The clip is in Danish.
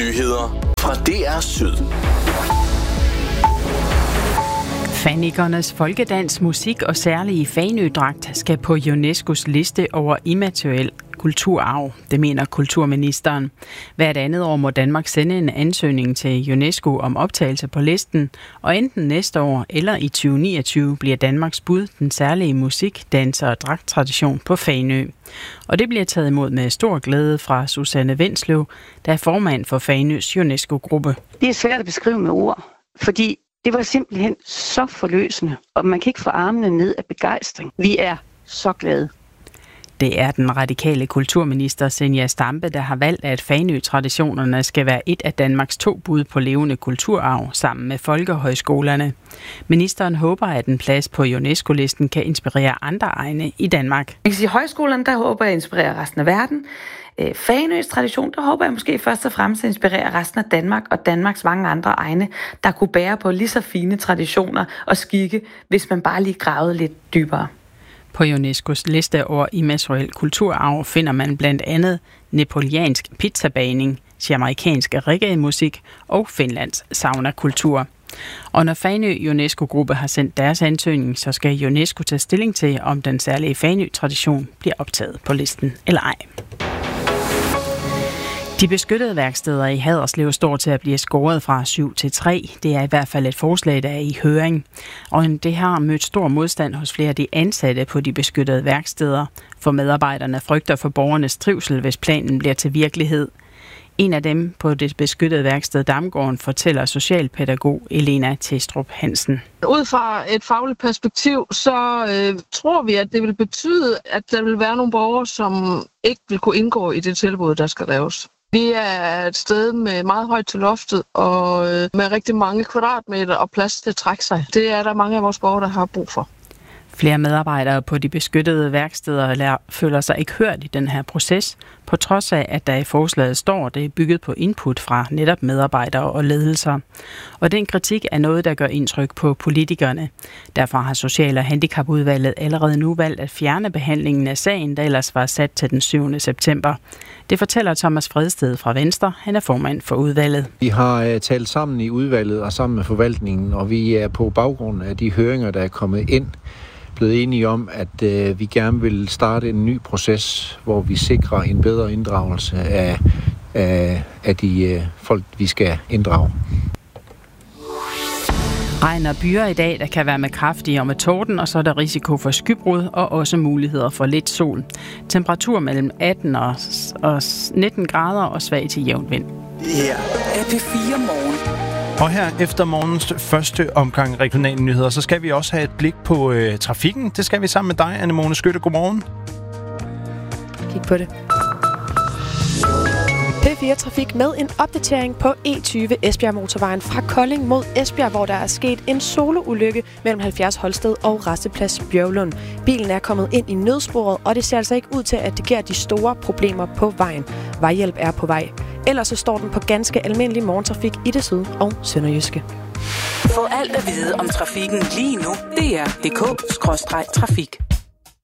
Nyheder fra DR Syd. Fanikernes folkedans, musik og særlige Fanø-dragt skal på UNESCO's liste over immateriel kulturarv, det mener kulturministeren. Hvert andet år må Danmark sende en ansøgning til UNESCO om optagelse på listen, og enten næste år eller i 2029 bliver Danmarks bud den særlige musik, dans og dragttradition på Fanø. Og det bliver taget imod med stor glæde fra Susanne Wensløv, der er formand for Fanøs UNESCO-gruppe. Det er svært at beskrive med ord, fordi det var simpelthen så forløsende, og man kan ikke få armene ned af begejstring. Vi er så glade. Det er den radikale kulturminister Zenia Stampe, der har valgt, at Fanø-traditionerne skal være et af Danmarks 2 bud på levende kulturarv sammen med folkehøjskolerne. Ministeren håber, at en plads på UNESCO-listen kan inspirere andre egne i Danmark. Jeg kan sige, højskolerne, der håber jeg inspirerer resten af verden. Fanøs tradition, der håber jeg måske først og fremmest inspirerer resten af Danmark og Danmarks mange andre egne, der kunne bære på lige så fine traditioner og skikke, hvis man bare lige gravede lidt dybere. På UNESCO's liste over immateriel kulturarv finder man blandt andet neapolitansk pizzabagning, jamaicansk reggae-musik og Finlands sauna-kultur. Og når Fanø UNESCO-gruppe har sendt deres ansøgning, så skal UNESCO tage stilling til, om den særlige Fanø-tradition bliver optaget på listen eller ej. De beskyttede værksteder i Haderslev står til at blive skåret fra 7 til 3. Det er i hvert fald et forslag, der er i høring. Og det har mødt stor modstand hos flere af de ansatte på de beskyttede værksteder. For medarbejderne frygter for borgernes trivsel, hvis planen bliver til virkelighed. En af dem på det beskyttede værksted Damgården fortæller socialpædagog Elena Testrup Hansen. Ud fra et fagligt perspektiv, så tror vi, at det vil betyde, at der vil være nogle borgere, som ikke vil kunne indgå i det tilbud, der skal laves. Vi er et sted med meget højt til loftet og med rigtig mange kvadratmeter og plads til at trække sig. Det er der mange af vores borgere, der har brug for. Flere medarbejdere på de beskyttede værksteder føler sig ikke hørt i den her proces, på trods af, at der i forslaget står, at det er bygget på input fra netop medarbejdere og ledelser. Og den kritik er noget, der gør indtryk på politikerne. Derfor har Social- og Handicapudvalget allerede nu valgt at fjerne behandlingen af sagen, der ellers var sat til den 7. september. Det fortæller Thomas Fredsted fra Venstre. Han er formand for udvalget. Vi har talt sammen i udvalget og sammen med forvaltningen, og vi er på baggrund af de høringer, der er kommet ind, blevet enige om, at vi gerne vil starte en ny proces, hvor vi sikrer en bedre inddragelse af de folk, vi skal inddrage. Regn og byer i dag, der kan være med kraftige og med torden, og så er der risiko for skybrud og også muligheder for lidt sol. Temperatur mellem 18 og 19 grader og svag til jævn vind. Her er P4 Morgen. Og her efter morgens første omgang regionale nyheder, så skal vi også have et blik på trafikken. Det skal vi sammen med dig, Anne-Mone Skytte. Godmorgen. Kig på det. P4 Trafik med en opdatering på E20 Esbjerg Motorvejen fra Kolding mod Esbjerg, hvor der er sket en soloulykke mellem 70 Holsted og Rasteplads Bjørlund. Bilen er kommet ind i nødsporet, og det ser altså ikke ud til, at det giver de store problemer på vejen. Vejhjælp er på vej. Ellers så står den på ganske almindelig morgentrafik i det syd- og sønderjyske. Få alt at vide om trafikken lige nu. DR.dk/trafik.